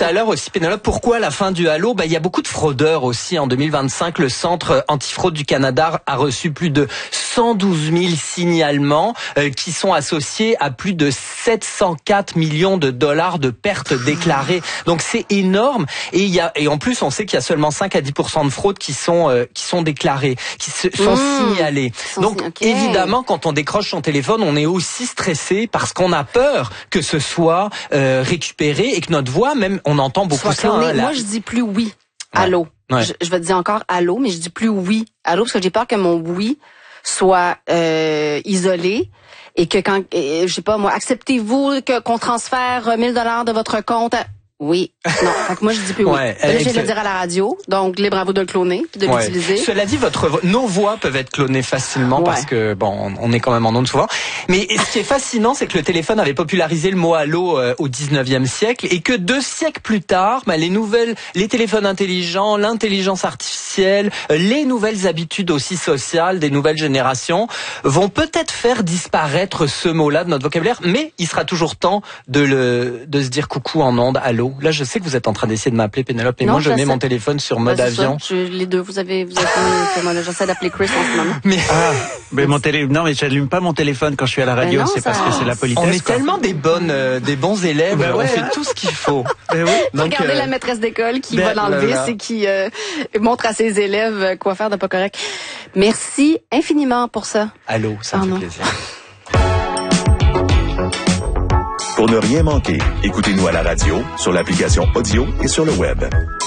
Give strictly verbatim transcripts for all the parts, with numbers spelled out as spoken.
à l'heure aussi, Pénélope, pourquoi la fin du halo? Bah, il y a beaucoup de fraudeurs aussi. En deux mille vingt-cinq, le Centre antifraude du Canada a reçu plus de cent douze mille signalements euh, qui sont associés à plus de sept cent quatre millions de dollars de pertes déclarées. Donc c'est énorme. Et il y a et en plus, on sait qu'il y a seulement cinq à dix pour cent de fraudes qui sont euh, qui sont déclarées, qui se, sont mmh. signalées. Donc okay. évidemment, quand on décroche son téléphone, on est aussi stressé parce qu'on a peur que ce soit euh, récupéré et que notre voix, même, on entend beaucoup ça. Hein, Moi, je dis plus oui. Allô. Ouais. Ouais. Je, je vais te dire encore allô, mais je dis plus oui. Allô, parce que j'ai peur que mon oui soit euh, isolé et que quand, et, je sais pas moi, acceptez-vous que qu'on transfère mille dollars de votre compte à... Oui. Non. Fait que moi, je dis plus oui. Ouais, là, je vais le dire à la radio. Donc, libre à vous de le cloner puis de ouais. l'utiliser. Cela dit, votre, nos voix peuvent être clonées facilement ouais. parce que, bon, on est quand même en ondes souvent. Mais ce qui est fascinant, c'est que le téléphone avait popularisé le mot allô euh, au dix-neuvième siècle et que deux siècles plus tard, bah, les nouvelles, les téléphones intelligents, l'intelligence artificielle, euh, les nouvelles habitudes aussi sociales des nouvelles générations vont peut-être faire disparaître ce mot-là de notre vocabulaire, mais il sera toujours temps de le, de se dire coucou en ondes, allô. Là, je sais que vous êtes en train d'essayer de m'appeler, Pénélope, et non, moi, je mets mon téléphone sur mode bah, avion. Je, les deux, vous avez, vous avez, j'essaie d'appeler Chris en ce moment. Mais, ah, mais mon télé, non, mais j'allume pas mon téléphone quand je suis à la radio, non, c'est ça... parce que c'est la politesse. On est quoi. Tellement des bonnes, euh, des bons élèves, bah ouais, on fait hein. tout ce qu'il faut. Ben oui. Donc, regardez euh... la maîtresse d'école qui ben, va l'enlever, c'est qui euh, montre à ses élèves quoi faire de pas correct. Merci infiniment pour ça. Allô, ça me fait plaisir. Pour ne rien manquer, écoutez-nous à la radio, sur l'application audio et sur le web.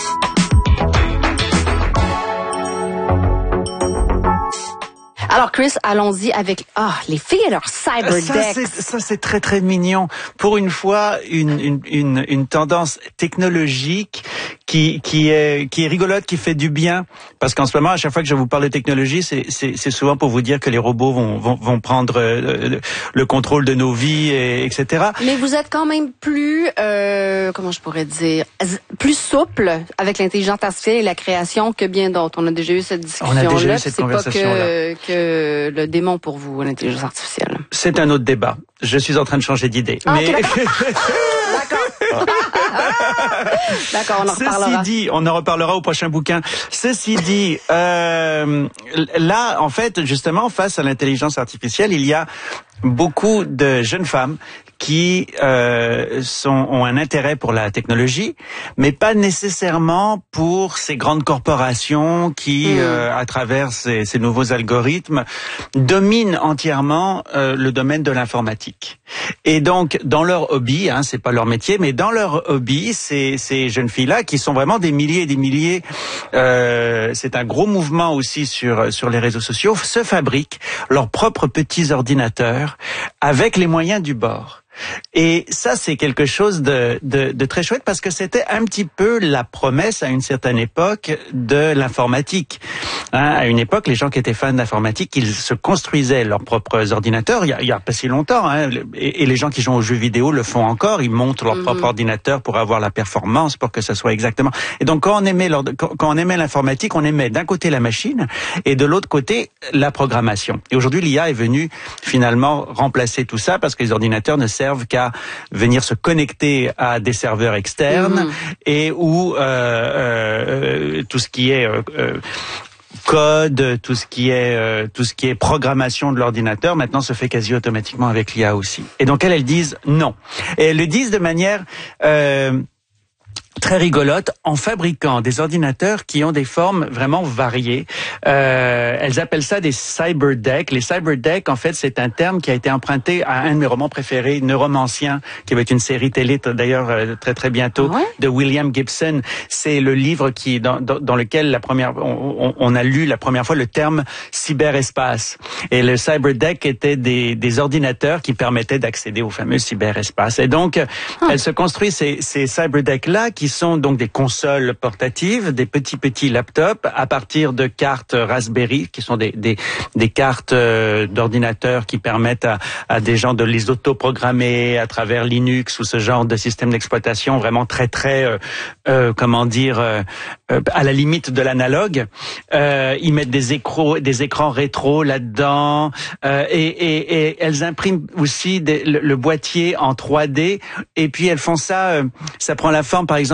Alors Chris, allons-y avec ah les filles et leur cyberdeck. Ça c'est ça c'est très très mignon. Pour une fois, une une une, une tendance technologique qui qui est qui est rigolote, qui fait du bien, parce qu'en ce moment, à chaque fois que je vous parle de technologie, c'est c'est c'est souvent pour vous dire que les robots vont vont vont prendre le, le contrôle de nos vies, et etc. Mais vous êtes quand même plus euh, comment je pourrais dire plus souple avec l'intelligence artificielle et la création que bien d'autres. On a déjà eu cette discussion là. On a déjà eu cette conversation là. C'est pas que, que le démon pour vous, l'intelligence artificielle. C'est un autre débat. Je suis en train de changer d'idée. Ah, mais okay, d'accord. D'accord, on en reparlera. Ceci dit, on en reparlera au prochain bouquin. Ceci dit, euh, là, en fait, justement, face à l'intelligence artificielle, il y a beaucoup de jeunes femmes qui euh, sont, ont un intérêt pour la technologie, mais pas nécessairement pour ces grandes corporations qui, mmh. euh, à travers ces, ces nouveaux algorithmes, dominent entièrement euh, le domaine de l'informatique. Et donc, dans leur hobby, hein, c'est pas leur métier, mais dans leur hobby, ces, ces jeunes filles-là, qui sont vraiment des milliers et des milliers, euh, c'est un gros mouvement aussi sur sur les réseaux sociaux, se fabriquent leurs propres petits ordinateurs avec les moyens du bord. Et ça, c'est quelque chose de, de, de très chouette parce que c'était un petit peu la promesse à une certaine époque de l'informatique. Hein, à une époque, les gens qui étaient fans d'informatique, ils se construisaient leurs propres ordinateurs. Il y a, il y a pas si longtemps, hein, et, et les gens qui jouent aux jeux vidéo le font encore. Ils montent leur mm-hmm. propre ordinateur pour avoir la performance, pour que ça soit exactement. Et donc, quand on aimait leur, quand, quand on aimait l'informatique, on aimait d'un côté la machine et de l'autre côté la programmation. Et aujourd'hui, l'I A est venue finalement remplacer tout ça parce que les ordinateurs ne servent qu'à venir se connecter à des serveurs externes mmh. et où euh, euh, tout ce qui est euh, euh, code, tout ce qui est euh, tout ce qui est programmation de l'ordinateur maintenant se fait quasi automatiquement avec l'I A aussi. Et donc elles, elles disent non. Et elles le disent de manière euh, très rigolote, en fabriquant des ordinateurs qui ont des formes vraiment variées. Euh, elles appellent ça des cyberdecks. Les cyberdecks, en fait, c'est un terme qui a été emprunté à un de mes romans préférés, Neuromancien, qui va être une série télé d'ailleurs très très bientôt, ah ouais? de William Gibson. C'est le livre qui dans, dans, dans lequel la première on, on a lu la première fois le terme cyberespace. Et le cyberdeck était des, des ordinateurs qui permettaient d'accéder au fameux cyberespace. Et donc, ah. elles se construisent ces, ces cyberdecks-là qui sont donc des consoles portatives, des petits petits laptops à partir de cartes Raspberry, qui sont des des, des cartes euh, d'ordinateur qui permettent à, à des gens de les autoprogrammer à travers Linux ou ce genre de système d'exploitation vraiment très très euh, euh, comment dire euh, euh, à la limite de l'analogue. Euh, ils mettent des écrans des écrans rétro là-dedans euh, et, et, et elles impriment aussi des, le, le boîtier en trois D et puis elles font ça. Euh, ça prend la forme par exemple